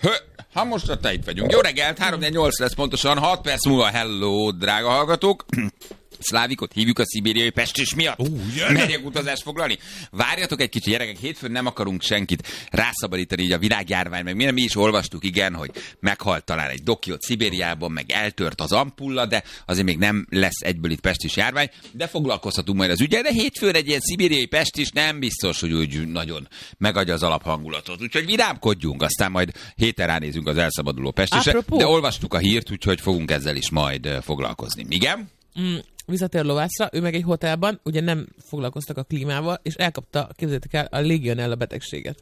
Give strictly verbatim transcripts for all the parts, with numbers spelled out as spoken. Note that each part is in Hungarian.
Hö, ha most ott itt vagyunk. Jó reggelt, három nyolc lesz pontosan, hat perc múlva. Hello, drága hallgatók. Szlávikot hívjuk a szibériai pestis miatt. Uh, Merjek utazást foglalni? Várjatok egy kicsit, gyerekek, hétfőn nem akarunk senkit rászabadítani így a világjárvány, meg mi, mi is olvastuk, igen, hogy meghalt talán egy doki ott Szibériában, meg eltört az ampulla, de azért még nem lesz egyből itt pestis járvány, de foglalkozhatunk majd az ügyel, de hétfőn egy ilyen szibériai pestis nem biztos, hogy úgy nagyon megadja az alaphangulatot. Úgyhogy virámkodjunk, aztán majd héten ránézünk az elszabaduló pestisre, Apropó. de olvastuk a hírt, úgyhogy fogunk ezzel is majd foglalkozni. Igen? Mm. Visszatér lovászra, ő meg egy hotelban, ugye nem foglalkoztak a klímával, és elkapta, képzeljétek el, a Legionella betegséget.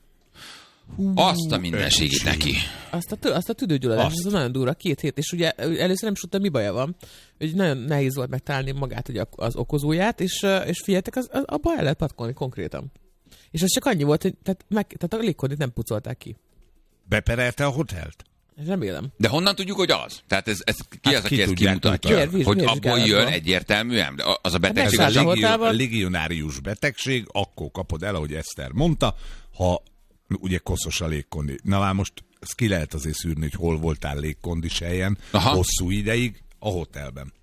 Hú, azt a mindenségét neki. Azt a, azt a tüdőgyulladást, ez nagyon durva, két hét, és ugye először nem is tudta, mi baja van. Úgy nagyon nehéz volt megtalálni magát, ugye az okozóját, és, és figyeljetek, az, az, abba el lehet patkolni konkrétan. És ez csak annyi volt, hogy tehát, meg, tehát a légkondit nem pucolták ki. Beperelte a hotelt? Remélem. De honnan tudjuk, hogy az? Tehát ez, ez ki hát az, aki ezt kimutatja? Kér, víz, hogy abból jön egyértelműen? De az a betegség hát az a, a legionárius betegség, akkor kapod el, ahogy Eszter mondta, ha ugye koszos a légkondi. Na már most ezt ki lehet azért szűrni, hogy hol voltál légkondis helyen, Aha. hosszú ideig a hotelben.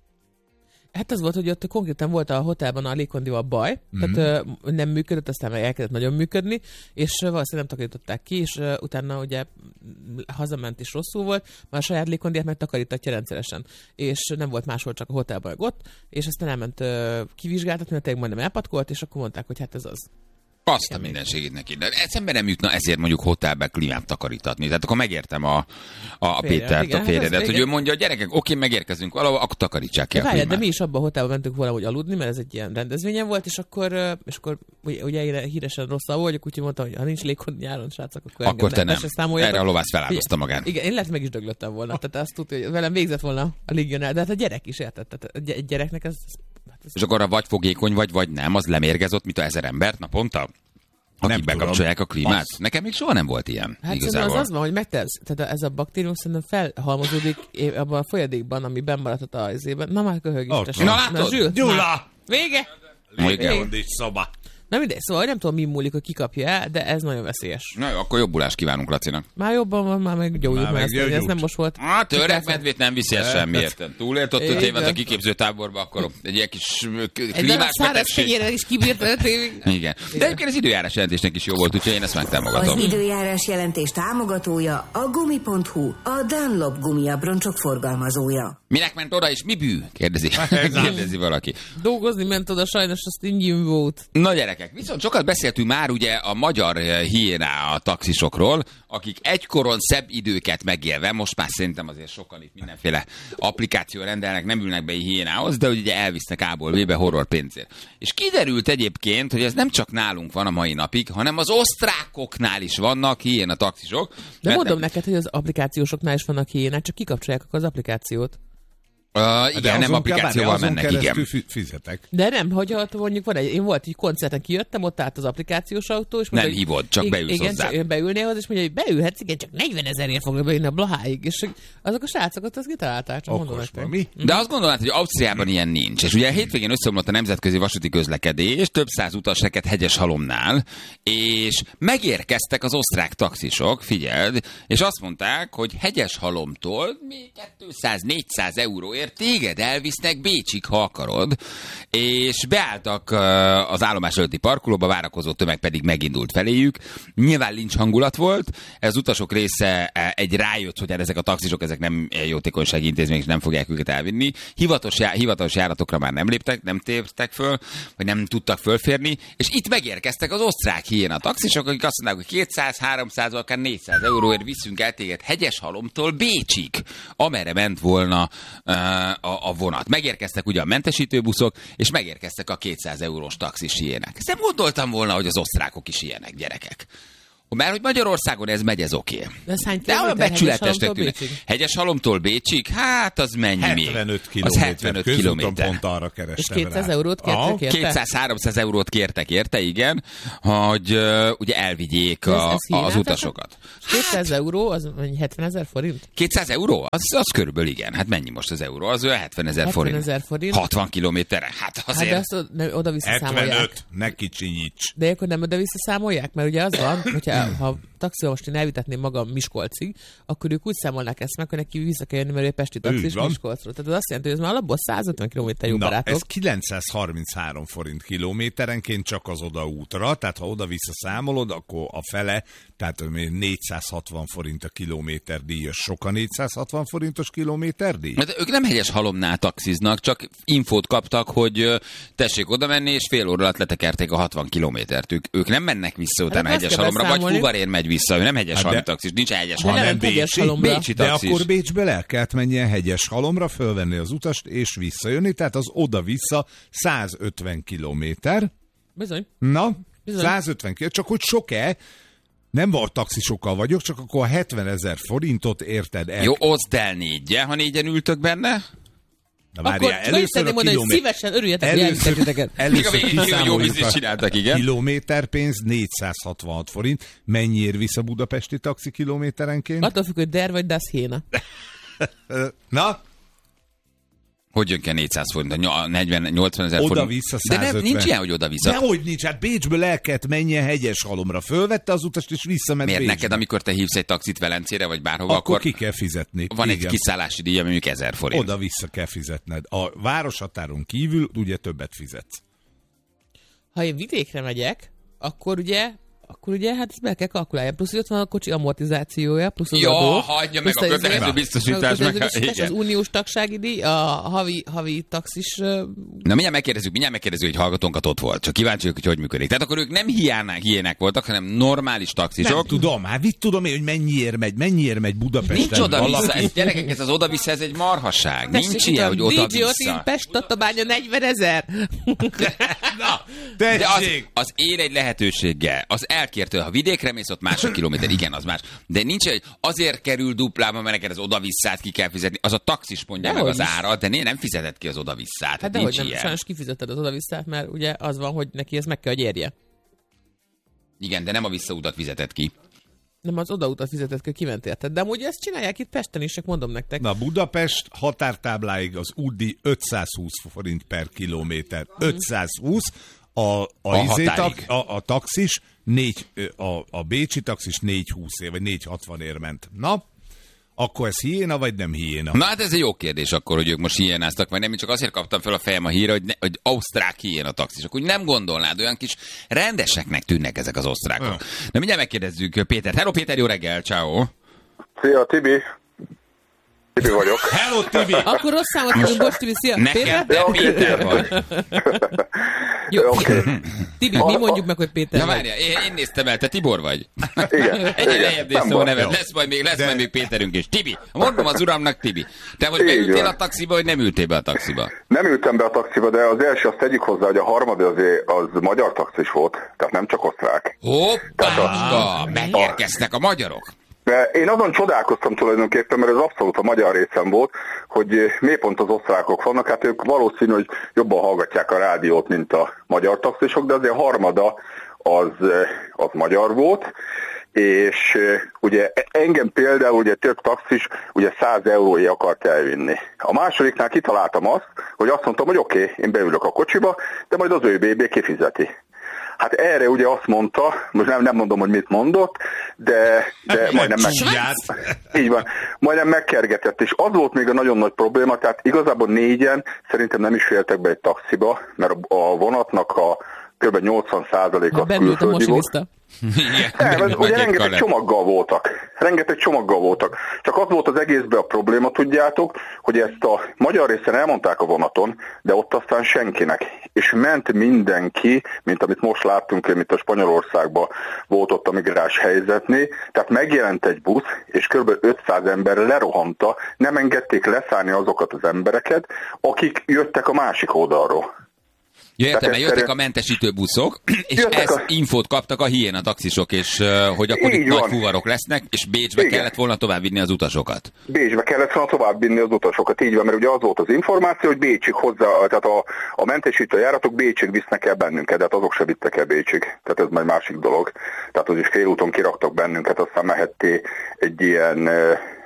Hát az volt, hogy ott konkrétan volt a hotelban a légkondival baj, mm-hmm. tehát uh, nem működött, aztán meg elkezdett nagyon működni, és uh, valószínűleg nem takarították ki, és uh, utána ugye hazament is rosszul volt, már a saját légkondiát meg takarítatja rendszeresen, és nem volt máshol, csak a hotelban ott, és aztán elment uh, kivizsgáltatni, mert tényleg majdnem elpatkolt, és akkor mondták, hogy hát ez az. Azt a mindenségét neki. De eszembe nem jutna ezért mondjuk hotelbe klímát takarítatni. Tehát akkor megértem a, a Férje, Pétert, igen, a férjedet, hát hogy ő mondja, a gyerekek, oké, megérkezünk valahol, akkor takarítsák ki a klímát. De mi is abban a hotelben mentünk valahogy aludni, mert ez egy ilyen rendezvényen volt, és akkor, és akkor ugye híresen rosszul vagyok, úgyhogy mondtam, hogy ha nincs légkondi nyáron, srácok, akkor, akkor te nem. nem. Erre a lovász feláldozta magát. Igen, én lehet meg is döglöttem volna. Tehát azt tudja, hogy velem végzett volna a légionál, de hát a gyerek is érted. Tehát egy gyereknek ez. És akkor vagy fogékony vagy, vagy nem, az lemérgezott, mint a ezer embert naponta? Akik nem bekapcsolják tudom. a klímát? Az. Nekem még soha nem volt ilyen. Hát igazából. Az az van, hogy megtesz. Tehát ez a baktérium szerintem felhalmozódik abban a folyadékban, ami bennmaradhat a izében. Na már köhög is. Na látod? Gyula! Vége! Légkondis szoba. Na mindegy, szóval nem tudom, mi múlik, hogy kikapja el, de ez nagyon veszélyes. Na jó, akkor jobbulást kívánunk Lacinak. Már jobban van, már meg gyógyult, mert ez, ez nem most volt. Hát törekmedvét nem viszi el semmi, értem. Túlélt ott öt évet a kiképző táborba, akkor egy ilyen kis klímás betegség. Egy is kibírt öt évig. Igen. De egyébként az időjárás jelentésnek is jó volt, úgyhogy én ezt megtámogatom. Az időjárás jelentés támogatója a gumi pont hu, a Dunlop gumiabroncsok forgalmazója. Minek ment oda és mi bű? Kérdezi, kérdezi valaki. Dolgozni ment oda, sajnos azt ingyen volt. Na gyerekek, viszont sokat beszéltünk már ugye a magyar hiéná a taxisokról, akik egykoron szebb időket megélve, most már szerintem azért sokan itt mindenféle applikáció rendelnek, nem ülnek be hiénához, de ugye elvisznek A-ból B-be horror pénzért. És kiderült egyébként, hogy ez nem csak nálunk van a mai napig, hanem az osztrákoknál is vannak hiéna taxisok. De mondom mert... neked, hogy az applikációsoknál is vannak hiénák, csak kikapcsolják az applikációt. Uh, igen, nem applikációval mennek, igen. Fizetek. De nem, hogy ott mondjuk van egy, én volt egy koncerten, kijöttem, ott állt az applikációs autó, és nem mondja, hívod, csak beülsz igen, hozzá. Igen, beülnél hozzá, és mondja, hogy beülhetsz, igen, csak negyven ezerért fognak beülni a Blaháig, és azok a srácokat azt kitalálták, csak mondom nektek. Mi? De azt gondolnád, hogy Ausztriában ilyen nincs. És ugye a hétvégén összeomlott a nemzetközi vasúti közlekedés, több száz utas rekett Hegyeshalomnál, és megérkeztek az osztrák taxisok, figyeld, és azt mondták, hogy Hegyeshalomtól még kétszáz-négyszáz euróért téged elvisznek Bécsig, ha akarod, és beálltak az állomás előtti parkolóba, várakozó tömeg pedig megindult feléjük. Nyilván lincs hangulat volt, ez az utasok része egy rájött, hogy ezek a taxisok, ezek nem jótékonysági intézmények, és nem fogják őket elvinni. Hivatos, já- hivatalos járatokra már nem léptek, nem tértek föl, vagy nem tudtak fölférni, és itt megérkeztek az osztrák hiéna taxisok, akik azt mondták, hogy kétszáz, háromszáz, akár négyszáz euróért viszünk el téged Hegyeshalomtól Bécsig, amerre ment volna uh, a, a vonat. Megérkeztek ugye a mentesítőbuszok, és megérkeztek a kétszáz eurós taxis hiének. Ezt nem gondoltam volna, hogy az osztrákok is ilyenek, gyerekek. Mert hogy Magyarországon ez megy, ez oké. De, De olyan becsületesnek tűnik. Hegyeshalomtól Bécsig? Hát az mennyi hetvenöt még? Az hetvenöt kilométer. Pont arra kerestem és kétszáz eurót kértek érte? kétszáz-háromszáz eurót kértek érte, igen, hogy uh, ugye elvigyék a, ez, ez az utasokat. kétszáz euró, az hetvenezer forint? kétszáz euró? Az, az körülbelül igen. Hát mennyi most az euró? Az olyan hetvenezer forint. forint. hatvan kilométerre. Hát azért... Hát de azt oda-vissza számolják. hetvenöt, ne kicsinyíts. De akkor nem oda-vissza számolják? Mert ugye az van, hogyha ha taxival most én elvitetném magam Miskolcig, akkor ők úgy számolnák ezt meg, hogy neki vissza kell jönni, mert ő pesti taxis Miskolcról. Tehát az azt jelenti, hogy ez már alapból százötven kilométer jó, na, barátok. ez kilencszázharminchárom forint kilométerenként csak az odaútra, tehát ha oda-vissza számolod, akkor a fele, tehát négyszázhatvan forint a kilométer díjas, sok a négyszázhatvan forintos kilométer díj? Mert ők nem hegyes halomnál taxiznak, csak infót kaptak, hogy tessék oda menni, és fél óra alatt letekerték a hatvan kilométert. Ők, ők nem mennek vissza utána hát hegyes halomra, vagy fuvarér megy vissza, ő nem hegyes hát halom taxis, nincs hegyes halom. Nem Bécsi, Bécsi de taxis. akkor Bécsbe el kellett menjen hegyes halomra, fölvenni az utast, és visszajönni, tehát az oda-vissza százötven kilométer. Bizony. Na, Bizony. százötven kilométer, csak hogy sok-e? Nem volt taxisokkal vagyok, csak akkor a hetvenezer forintot érted el. Jó, oszd el négyje, ha négyen ültök benne. Na várjál, akkor először a mondani, hogy szívesen örüljetek, először, hogy először kiszámoljuk jó csináltak, igen. Kilométerpénz négyszázhatvanhat forint. Mennyi ér vissza budapesti taxi kilométerenként? Attól függ, hogy der vagy das héna. Na? Hogy jön ki négyszáz forint, a negyven-nyolcvan ezer forint? Oda-vissza De százötven. nem, nincs ilyen, hogy oda-vissza. Dehogy nincs, hát Bécsből el kellett menjen hegyes halomra. Fölvette az utast, és visszament Miért Bécsbe. neked, amikor te hívsz egy taxit Velencére, vagy bárhova, akkor, akkor ki kell fizetni. van igen. egy kiszállási díja, mondjuk ezer forint. Oda-vissza kell fizetned. A városhatáron kívül ugye többet fizetsz. Ha én vidékre megyek, akkor ugye akkor ugye hát ezt be kell kalkulálni. Plusz, hogy ott van a kocsi amortizációja, plusz az ja, adó. hagyja meg a kötelező biztosítás. Meg, az uniós tagsági díj, a havi, havi taxis... Na mindjárt megkérdezzük, mindjárt megkérdezzük, hogy hallgatónkat ott volt. Csak kíváncsiak, hogy hogy működik. Tehát akkor ők nem hiánák, hiének voltak, hanem normális taxisok. Nem tudom, hát mit tudom én, hogy mennyiért megy, mennyiért megy Budapesten. Nincs oda-vissza, ez, gyerekek, ez az oda-vissza, ez egy marhasság. Nincs ilyen, hogy oda-vissza. Pest Tatabánya negyvenezer. Na, de az, az él egy lehetőséggel. Az elkértő, ha vidékre mész, ott másfél kilométer, igen, az más. De nincs, hogy azért kerül duplába, mert neked az oda-visszát ki kell fizetni. Az a taxis mondja meg az árat, de nem fizetett ki az oda-visszát. Hát dehogy nem, sajnos kifizetted az oda-visszát, mert ugye az van, hogy neki ez meg kell, hogy érje. Igen, de nem a visszautat fizetett ki. Nem az odautat fizetett ki, kiment érted. De amúgy ezt csinálják itt Pesten is, csak mondom nektek. Na, Budapest határtábláig az útdíj ötszázhúsz forint per kilométer. ötszázhúsz. A, a, a, izé, tak, a, a taxis, négy, a, a bécsi taxis négyszázhúsz ér, vagy négyszázhatvan ér ment. Na, akkor ez hiéna, vagy nem hiéna? Na hát ez egy jó kérdés akkor, hogy ők most hiénáztak, vagy nem. Én csak azért kaptam fel a fejem a hírre, hogy, ne, hogy ausztrák hiéna taxisok. Úgy nem gondolnád, olyan kis rendeseknek tűnnek ezek az osztrákok. Ja. Na mindjárt megkérdezzük Pétert. Hello Péter, jó reggel, ciao. Szia, Tibi. Tibi vagyok. Hello, Tibi! Akkor rossz számot tudunk, bocs, Tibi, szia. Nekem te Péter vagy. Jó, okay. Tibi, mi mondjuk meg, hogy Péter ja, vagy. várjál, én, én néztem el, te Tibor vagy. Igen. Egyre lejjebb néztem a nevet, lesz majd még, lesz De... majd még Péterünk is. Tibi, mondom az uramnak, Tibi. Te most beültél a taxiba, vagy nem ültél be a taxiba? Nem ültem be a taxiba, de az első azt tegyük hozzá, hogy a harmad azért az magyar taxis volt, tehát nem csak osztrák. Hoppácska, megérkeztek a magyarok. De én azon csodálkoztam tulajdonképpen, mert ez abszolút a magyar részem volt, hogy miért pont az osztrákok vannak. Hát ők valószínű, hogy jobban hallgatják a rádiót, mint a magyar taxisok, de azért a harmada az, az magyar volt. És ugye engem például ugye több taxis ugye száz euróig akart elvinni. A másodiknál kitaláltam azt, hogy azt mondtam, hogy oké, okay, én beülök a kocsiba, de majd az ÖBB kifizeti. Hát erre ugye azt mondta, most nem, nem mondom, hogy mit mondott, de, de majdnem, meg, így van, majdnem megkergetett, és az volt még a nagyon nagy probléma, tehát igazából négyen szerintem nem is féltek be egy taxiba, mert a vonatnak a kb. nyolcvan százalék az külföldi volt. Nem, ez, ugye rengeteg csomaggal voltak. Rengeteg csomaggal voltak. Csak az volt az egészben a probléma, tudjátok, hogy ezt a magyar részen elmondták a vonaton, de ott aztán senkinek. És ment mindenki, mint amit most láttunk, mint a Spanyolországban volt ott a migráns helyzetnél. Tehát megjelent egy busz, és kb. ötszáz ember lerohanta, nem engedték leszállni azokat az embereket, akik jöttek a másik oldalról. Ja, értem, mert jöttek a mentesítő buszok, és ezt a... infót kaptak a hiéna taxisok, és uh, hogy akkor itt nagy fuvarok lesznek, és Bécsbe Igen. kellett volna továbbvinni az utasokat. Bécsbe kellett volna továbbvinni az utasokat, így van, mert ugye az volt az információ, hogy Bécsig hozzá, tehát a, a mentesítő járatok Bécsig visznek el bennünket, de hát azok se vittek el Bécsig, tehát ez majd másik dolog. Tehát az is félúton kiraktak bennünket, aztán mehetté egy ilyen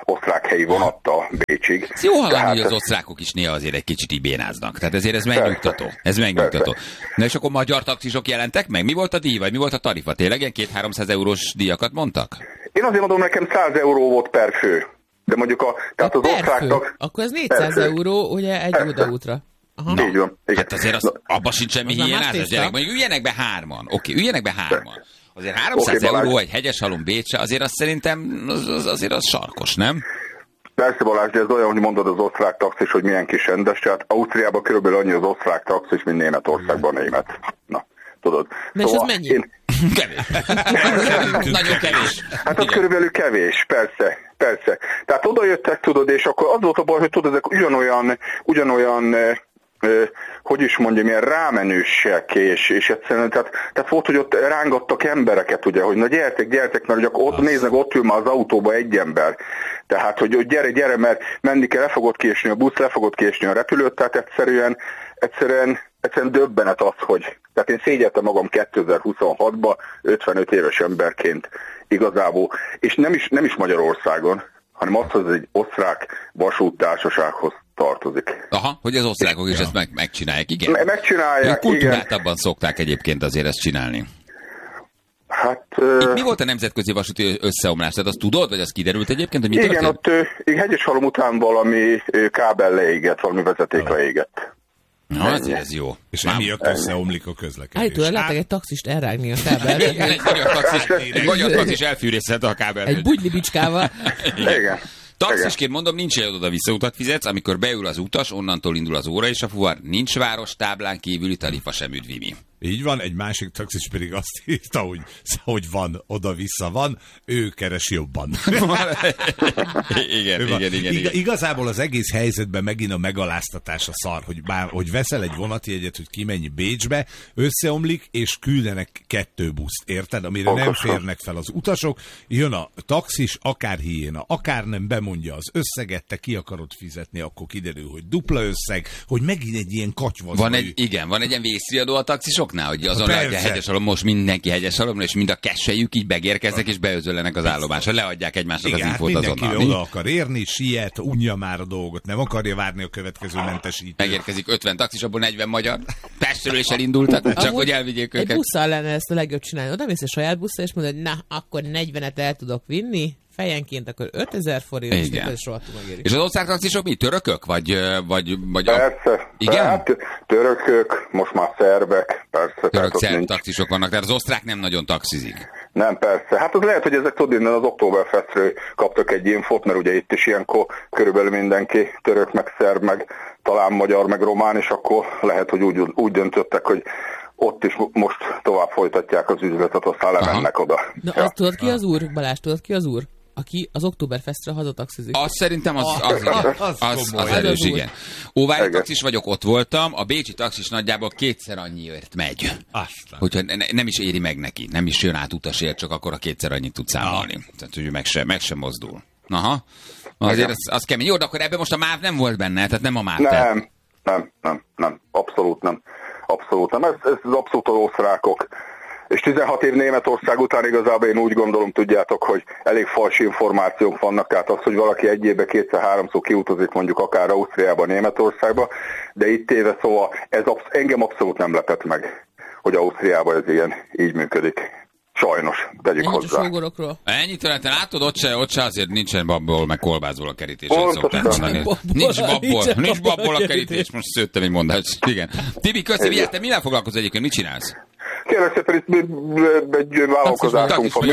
osztrák helyi vonattal Bécsig. Ez jó hallani, Tehát... hogy az osztrákok is néha azért egy kicsit ibénáznak. Tehát ezért ez megnyugtató. Ez megnyugtató. Na és akkor magyar taxisok jelentek meg? Mi volt a díj, vagy mi volt a tarifa? Tényleg ilyen két-háromszáz eurós díjakat mondtak? Én azért mondom, nekem száz euró volt per fő. De mondjuk a... Tehát az osztráknak... Akkor ez négyszáz euró, ugye egy odaútra. Aha. Így van. Hát azért az, abban sincs semmi hiányázás, gyerek. Mondjuk üljenek be hárman. Oké, okay, üljenek be hárman. Azért háromszáz okay, euró egy hegyeshalom Bécsre, azért azt szerintem az, az, azért az sarkos, nem? Persze Balázs, de ez olyan, hogy mondod az osztrák taxis, hogy milyen kis rendes, tehát Ausztriában körülbelül annyi az osztrák taxis, mint Németországban a német. Na, tudod. Na szóval és az mennyi? Én... Kevés. Nagyon kevés. Hát az körülbelül kevés, persze, persze. Tehát oda jöttek, tudod, és akkor az volt a baj, hogy tudod, ezek ugyanolyan, ugyanolyan hogy is mondjam, ilyen rámenősek, és, és egyszerűen, tehát, tehát volt, hogy ott rángattak embereket, ugye, hogy na gyertek, gyertek, mert ugye ott néznek, ott ül már az autóba egy ember. Tehát, hogy gyere, gyere, mert menni kell, le fogod késni a busz, le fogod késni a repülőt, tehát egyszerűen, egyszerűen, egyszerűen döbbenet az, hogy, tehát én szégyeltem magam kétezer-huszonhatban ötvenöt éves emberként igazából, és nem is, nem is Magyarországon, hanem az, hogy ez egy osztrák vasúttársasághoz tartozik. Aha, hogy az osztrákok is ezt meg, megcsinálják, igen? Me- megcsinálják, kultúráltabban igen. Szokták egyébként azért ezt csinálni. Hát... Itt mi volt a nemzetközi vasúti összeomlás? Tehát azt tudod, vagy az kiderült egyébként, hogy mi igen, történt? ott Hegyeshalom után valami kábel leégett, valami vezeték leégett. Na, azért ez jó. És emiatt összeomlik a közlekedés. Állítólag láttak egy taxist elrágni a kábel. Igen, egy magyar taxis, egy magyar taxis elfűrészette a kábel. Egy bugyli bicskával. Igen. Taxisként mondom, nincs egy oda visszautat fizetsz, amikor beül az utas, onnantól indul az óra és a fuvar. Nincs város táblán kívüli tarifa sem üdvimi. Így van, egy másik taxis pedig azt írta, hogy, hogy van, oda-vissza van, ő keres jobban. igen, igen, igen, igen. Igazából az egész helyzetben megint a megaláztatás a szar, hogy, bár, hogy veszel egy vonatjegyet, hogy kimenj Bécsbe, összeomlik, és küldenek kettő buszt, érted? Amire nem férnek fel az utasok, jön a taxis, akár hiéna, akár nem bemondja az összeget, te ki akarod fizetni, akkor kiderül, hogy dupla összeg, hogy megint egy ilyen katyvaz. Van egy, igen, van egy ilyen vészriadó a taxisok, hogy azon lehet, hogy a hegyeshalom, most mindenki hegyeshalomra, és mind a kessejük így begérkeznek, és beözöllenek az állomásra, leadják egymásnak az infót azonnal. Mindenki oda akar érni, siet, unja már a dolgot, nem akarja várni a következő mentesítőt. Megérkezik ötven taxis, abból negyven magyar. Pestről is elindultak, csak amúgy hogy elvigyék őket. Egy busszal lenne ezt a legjobb csinálni. Oda mész a saját busszal, és mondod, na, akkor negyvenet el tudok vinni, fejenként akkor ötezer forint, és rohadtul megéri. És az osztrák taxisok mi? Törökök? Vagy, vagy, vagy persze. A... Igen? Hát, törökök, most már szerbek, persze. Török-szerb taxisok vannak, tehát az osztrák nem nagyon taxizik. Nem, persze. Hát az lehet, hogy ezek tudod, innen az Oktoberfestről kaptak egy infót, mert ugye itt is ilyenkor körülbelül mindenki török, meg szerb, meg talán magyar, meg román, és akkor lehet, hogy úgy, úgy döntöttek, hogy ott is most tovább folytatják az üzletet, aztán lemennek oda. Na, ja. Azt tudod ki az úr? Balázs, tudod ki az úr? Aki az Oktoberfestre hazataxizik. Azt szerintem az, az, az, az, az, az erős, igen. Óvári taxis vagyok, ott voltam, a bécsi taxis nagyjából kétszer annyiért megy. Aztán. Úgyhogy ne, nem is éri meg neki, nem is jön át utasért, csak akkor a kétszer annyit tud számolni. Ah. Tehát, hogy meg sem meg sem mozdul. Aha. Azért az, az kemény. Jó, de akkor ebben most a MÁV nem volt benne, tehát nem a MÁV. Nem, nem, nem, nem, nem, abszolút nem. Abszolút nem. Ez, ez az abszolút az osztrákok. És tizenhat év Németország után igazából én úgy gondolom, tudjátok, hogy elég fals információk vannak, tehát az, hogy valaki egy évben kétszer-háromszor kiutazik mondjuk akár Ausztriába, Németországba, de itt éve szóval ez absz- engem abszolút nem lepett meg, hogy Ausztriában ez ilyen így működik. Sajnos, tegyük ennyit hozzá. Ennyit Ennyit területen látod, ott se, ott se azért nincsen babból, meg kolbászból a kerítés. Nincs babból, nincs babból a kerítés. Most szőttem egy mondást. Igen. Tibi, köszi, vigyázz, te mivel foglalkozol egyébként, mit csinálsz? Kérlek szépen, itt egy vállalkozásunk van.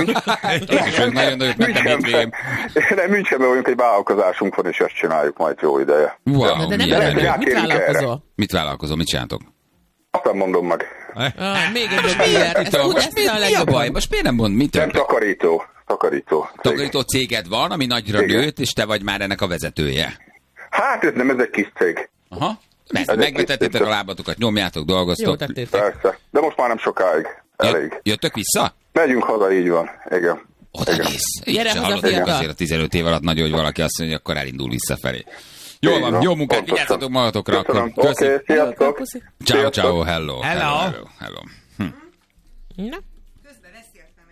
Nem, Münchenben vagyunk, egy vállalkozásunk van, és ezt csináljuk majd jó ideje. Wow, de nem lehet, mit vállalkozol? Mit vállalkozol, mit csináltok? Azt nem mondom meg. Ah, még egy dolog. Most mi a baj? Most miért nem mond? Mit nem takarító. Takarító. Takarító céged van, ami nagyra nőtt, és te vagy már ennek a vezetője. Hát ez nem, ez egy kis cég. Aha. Megvetettétek a lábatokat, nyomjátok, dolgoztok. Jó tettétek. Persze, de most már nem sokáig. Elég. Jöttök vissza? Megyünk haza, így van. Igen. Oda mész. Gyere haza, fiatal. Azért a tizenöt év alatt nagyon, hogy valaki azt mondja, hogy akkor elindul visszafelé. Jól van, jó munkát, vigyázzatok magatokra. Oké, okay, sziasztok. Ciao, ciao, hello. Hello. Hello. hello. Hm. Na?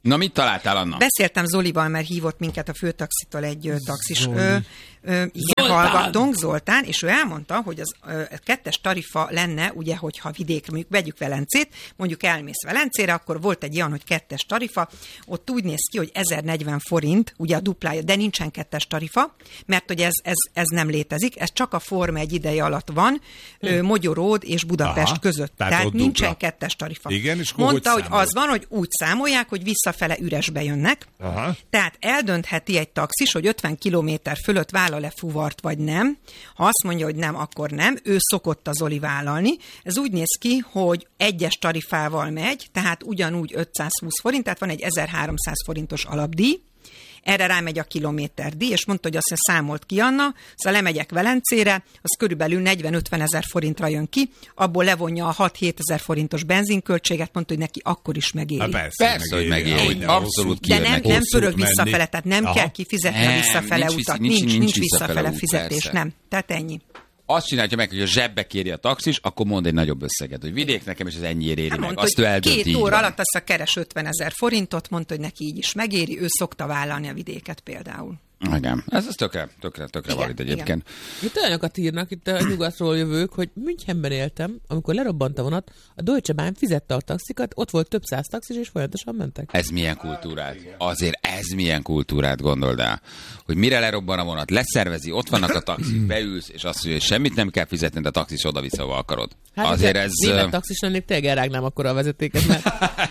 Na, mit találtál, Anna? Beszéltem Zolival, mert hívott minket a főtaxitól egy ö, taxis ö, ö, igen, hallgatónk, Zoltán, és ő elmondta, hogy az ö, kettes tarifa lenne, ugye, hogyha vidékre, mondjuk vegyük Velencét, mondjuk elmész Velencére, akkor volt egy olyan, hogy kettes tarifa, ott úgy néz ki, hogy ezernegyven forint, ugye a duplája, de nincsen kettes tarifa, mert hogy ez, ez, ez nem létezik, ez csak a Forma egy ideje alatt van, hm. ö, Mogyoród és Budapest Aha, között, tehát, tehát nincsen dupla. kettes tarifa. Igen, és mondta, hogy, hogy az van, hogy úgy számolják, hogy visszafele üresbe jönnek, Aha. tehát eldöntheti egy taxis, hogy ötven kilométer fölött vállal-e fuvart, vagy nem. Ha azt mondja, hogy nem, akkor nem. Ő szokott a Zoli vállalni. Ez úgy néz ki, hogy egyes tarifával megy, tehát ugyanúgy ötszázhúsz forint, tehát van egy ezerháromszáz forintos alapdíj, erre rámegy a kilométerdíj, és mondta, hogy azt számolt ki Anna, szóval lemegyek Velencére, az körülbelül negyven-ötven ezer forintra jön ki, abból levonja a hat-hét ezer forintos benzinköltséget, mondta, hogy neki akkor is megéri. Ha persze, persze, hogy megéri. megéri. Abszolút kijön De nem, neki. nem pörög visszafele, tehát nem Aha. kell kifizetni nem, a visszafele nincs, utat. Nincs, nincs, nincs, nincs visszafele, visszafele út, fizetés, persze. nem. Tehát ennyi. Azt csinálja meg, hogy a zsebbe kéri a taxis, akkor mond egy nagyobb összeget, hogy vidék nekem, és az ennyiért éri nem meg. mondta, Azt ő eldönti, két így óra van. alatt azt a keres ötven ezer forintot, mondta, hogy neki így is megéri, ő szokta vállalni a vidéket például. Igen, ez, ez tökre, tökre, tökre Igen, valid egyébként. Itt olyanokat írnak itt a nyugatról jövők, hogy Münchenben éltem, amikor lerobbant a vonat, a Deutsche Bahn fizette a taxikat, ott volt több száz taxis, és folyamatosan mentek. Ez milyen kultúrát? Azért ez milyen kultúrát, gondold el, hogy mire lerobban a vonat, leszervezi, ott vannak a taxik, beülsz, és azt mondja, hogy semmit nem kell fizetni, de a taxis oda-vissza, ahol akarod. Hát azért ez... Német taxis lennék, tényleg elrágnám akkor a vezetéket, mert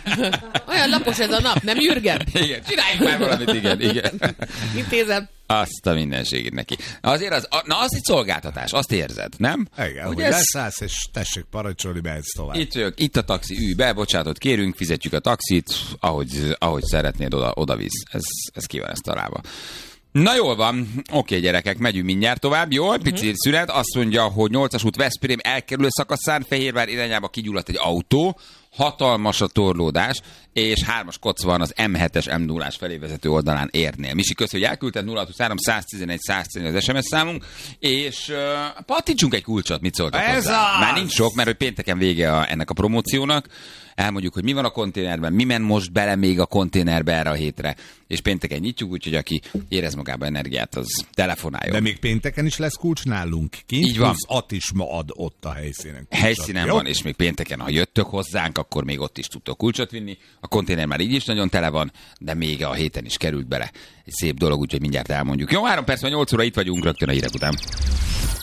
olyan lapos ez a nap, nem Jürgen? Igen, csináljuk már valamit, igen, igen. Intézem. Azt a mindenségét neki. Azért az, na az egy szolgáltatás, azt érzed, nem? Igen, hogy leszállsz, és tessék parancsolni, mehetsz tovább. Itt vagyok, itt a taxi, ülj be, bocsánatot kérünk, fizetjük a taxit, ahogy, ahogy szeretnéd, oda, oda visz. Ez, ez ki van ezt találva. Na jól van, oké gyerekek, megyünk mindjárt tovább, jó, pici uh-huh. szünet, azt mondja, hogy nyolcas út Veszprém elkerülő szakaszán Fehérvár irányába kigyulladt egy autó, hatalmas a torlódás, és hármas koc van az em hetes em nullás felé vezető oldalán érnél. Misi, kösz, hogy elküldted, nulla huszonhárom száztizenegy száztizenegy az es em es számunk, és uh, pattintsunk egy kulcsot, mit szóltak Ez hozzá? az! Már nincs sok, mert hogy pénteken vége a, ennek a promóciónak, elmondjuk, hogy mi van a konténerben, mi men most bele még a konténerbe erre a hétre, és pénteken nyitjuk, úgyhogy aki érez magában energiát, az telefonáljon. De még pénteken is lesz kulcs nálunk kint, így van. Az At is ma ad ott a helyszínen. Kulcsot. Helyszínen Jó? van, és még pénteken, ha jöttök hozzánk, akkor még ott is tudtok kulcsot vinni. A konténer már így is nagyon tele van, de még a héten is került bele. Egy szép dolog, úgyhogy mindjárt elmondjuk. Jó, három perc, nyolc óra itt vagyunk, rögtön a hírek után.